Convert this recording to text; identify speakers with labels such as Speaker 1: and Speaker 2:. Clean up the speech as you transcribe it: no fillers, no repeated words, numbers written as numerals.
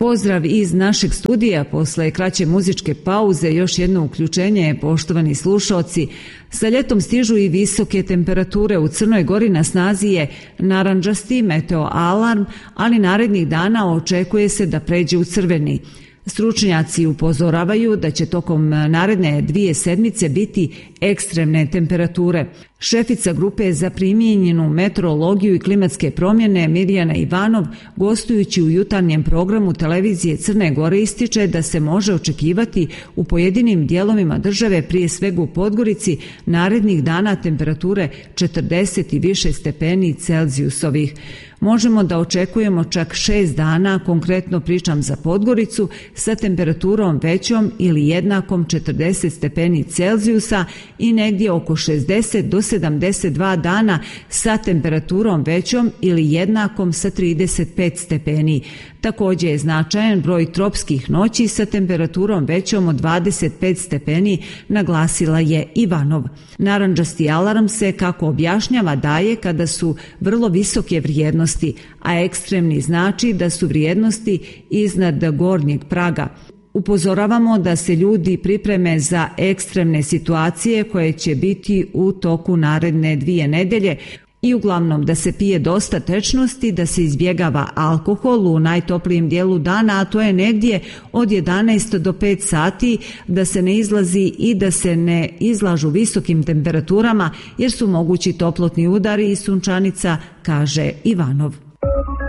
Speaker 1: Pozdrav iz našeg studija. Posle kraće muzičke pauze još jedno uključenje, poštovani slušaoci. Sa ljetom stižu i visoke temperature. U Crnoj Gori na snazi je narandžasti meteo alarm, ali narednih dana očekuje se da pređe u crveni. Stručnjaci upozoravaju da će tokom naredne 2 sedmice biti ekstremne temperature. Šefica grupe za primijenjenu meteorologiju i klimatske promjene Mirjana Ivanov, gostujući u jutarnjem programu televizije Crne Gore, ističe da se može očekivati u pojedinim dijelovima države, prije svega u Podgorici, narednih dana temperature 40 i više stepeni Celzijusovih. Možemo da očekujemo čak 6 dana, konkretno pričam za Podgoricu, sa temperaturom većom ili jednakom 40 stepeni Celzijusa i negdje oko 60 do 72 dana sa temperaturom većom ili jednakom sa 35 stepeni. Također je značajan broj tropskih noći sa temperaturom većom od 25 stepeni, naglasila je Ivanov. Narandžasti alarm se, kako objašnjava, daje kada su vrlo visoke vrijednosti, a ekstremni znači da su vrijednosti iznad gornjeg praga. Upozoravamo da se ljudi pripreme za ekstremne situacije koje će biti u toku naredne 2 nedelje i uglavnom da se pije dosta tečnosti, da se izbjegava alkohol u najtoplijim dijelu dana, a to je negdje od 11 do 5 sati, da se ne izlazi i da se ne izlažu visokim temperaturama jer su mogući toplotni udari i sunčanica, kaže Ivanov.